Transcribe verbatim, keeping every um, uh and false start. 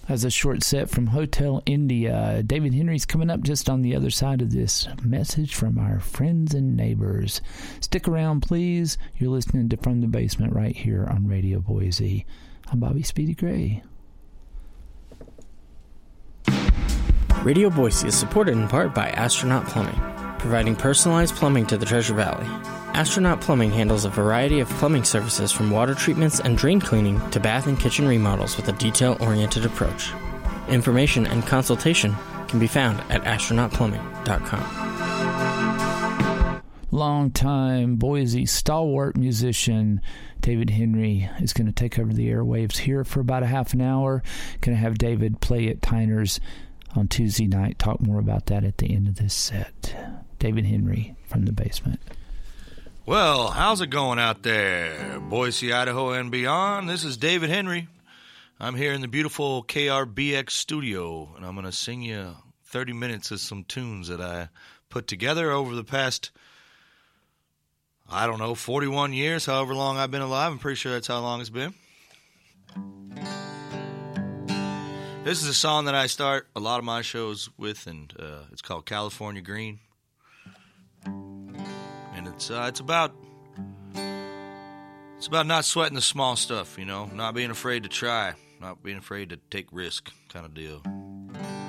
As a short set from Hotel India. David Henry's coming up just on the other side of this message from our friends and neighbors. Stick around, please. You're listening to From the Basement right here on Radio Boise. I'm Bobby Speedy Gray. Radio Boise is supported in part by Astronaut Plumbing, providing personalized plumbing to the Treasure Valley. Astronaut Plumbing handles a variety of plumbing services from water treatments and drain cleaning to bath and kitchen remodels with a detail-oriented approach. Information and consultation can be found at astronaut plumbing dot com. Longtime Boise stalwart musician David Henry is going to take over the airwaves here for about a half an hour. Going to have David play at Tyner's on Tuesday night. Talk more about that at the end of this set. David Henry from the basement. Well, how's it going out there? Boise, Idaho, and beyond. This is David Henry. I'm here in the beautiful K R B X studio, and I'm going to sing you thirty minutes of some tunes that I put together over the past, I don't know, forty-one years, however long I've been alive. I'm pretty sure that's how long it's been. This is a song that I start a lot of my shows with, and uh, it's called California Green. And it's uh, it's about it's about not sweating the small stuff, you know, not being afraid to try, not being afraid to take risk, kind of deal.